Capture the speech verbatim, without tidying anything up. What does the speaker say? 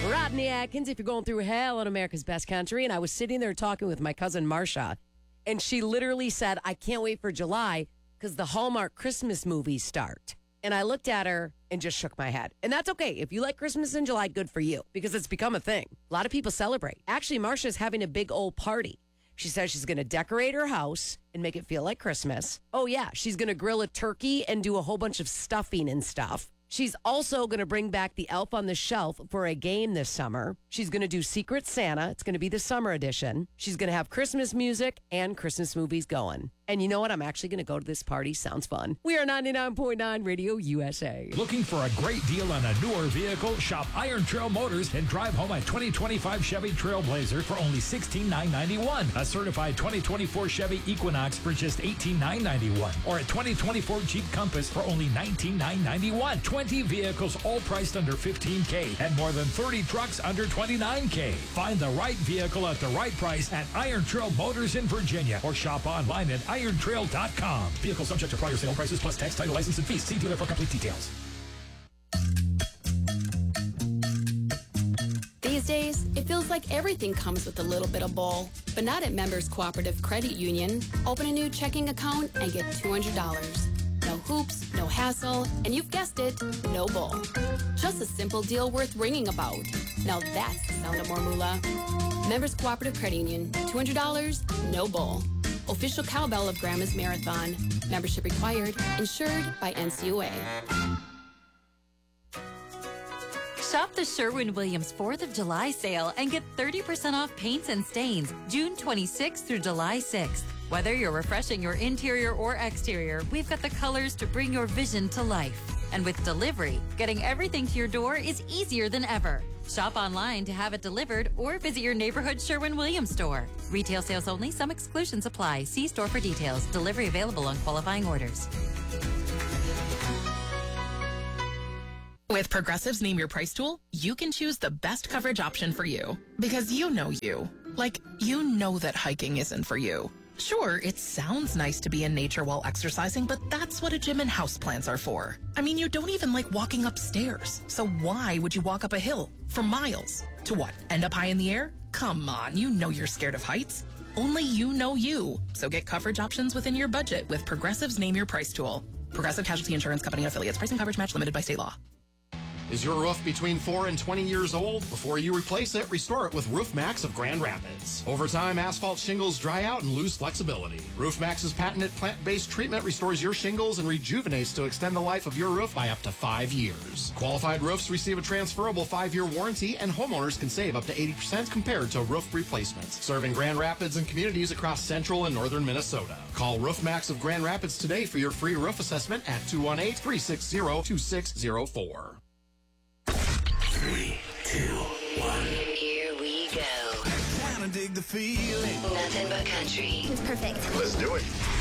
Rodney Atkins, if you're going through hell on America's Best Country. And I was sitting there talking with my cousin Marsha, and she literally said, I can't wait for July because the Hallmark Christmas movies start. And I looked at her and just shook my head. And that's okay. If you like Christmas in July, good for you, because it's become a thing. A lot of people celebrate. Actually, Marsha's having a big old party. She says she's going to decorate her house and make it feel like Christmas. Oh, yeah. She's going to grill a turkey and do a whole bunch of stuffing and stuff. She's also going to bring back the Elf on the Shelf for a game this summer. She's going to do Secret Santa. It's going to be the summer edition. She's going to have Christmas music and Christmas movies going. And you know what? I'm actually going to go to this party. Sounds fun. We are ninety-nine point nine Radio U S A. Looking for a great deal on a newer vehicle? Shop Iron Trail Motors and drive home a twenty twenty-five Chevy Trailblazer for only sixteen thousand nine hundred ninety-one dollars. A certified twenty twenty-four Chevy Equinox for just eighteen thousand nine hundred ninety-one dollars. Or a twenty twenty-four Jeep Compass for only nineteen thousand nine hundred ninety-one dollars. twenty vehicles all priced under fifteen thousand dollars and more than thirty trucks under twenty-nine thousand dollars. Find the right vehicle at the right price at Iron Trail Motors in Virginia or shop online at iron trail dot com. Vehicle subject to prior sale prices plus tax, title, license, and fees. See dealer for complete details. These days, it feels like everything comes with a little bit of bull. But not at Members Cooperative Credit Union. Open a new checking account and get two hundred dollars. No hoops, no hassle, and you've guessed it, no bull. Just a simple deal worth ringing about. Now that's the sound of more moolah. Members Cooperative Credit Union. two hundred dollars, no bull. Official cowbell of Grandma's Marathon. Membership required. Insured by N C U A. Shop the Sherwin-Williams fourth of July sale and get thirty percent off paints and stains June twenty-sixth through July sixth. Whether you're refreshing your interior or exterior, we've got the colors to bring your vision to life. And with delivery, getting everything to your door is easier than ever. Shop online to have it delivered or visit your neighborhood Sherwin-Williams store. Retail sales only. Some exclusions apply. See store for details. Delivery available on qualifying orders. With Progressive's Name Your Price tool, you can choose the best coverage option for you. Because you know you. Like, you know that hiking isn't for you. Sure, it sounds nice to be in nature while exercising, but that's what a gym and houseplants are for. I mean, you don't even like walking upstairs. So why would you walk up a hill for miles? To what, end up high in the air? Come on, you know you're scared of heights. Only you know you. So get coverage options within your budget with Progressive's Name Your Price tool. Progressive Casualty Insurance Company affiliates. Price and coverage match limited by state law. Is your roof between four and twenty years old? Before you replace it, restore it with Roof Max of Grand Rapids. Over time, asphalt shingles dry out and lose flexibility. Roof Max's patented plant-based treatment restores your shingles and rejuvenates to extend the life of your roof by up to five years. Qualified roofs receive a transferable five-year warranty, and homeowners can save up to eighty percent compared to roof replacements. Serving Grand Rapids and communities across central and northern Minnesota. Call Roof Max of Grand Rapids today for your free roof assessment at two one eight, three six zero, two six zero four. Three, two, one. Here we go. Kinda dig the feeling. Nothing but country. It's perfect. Let's do it.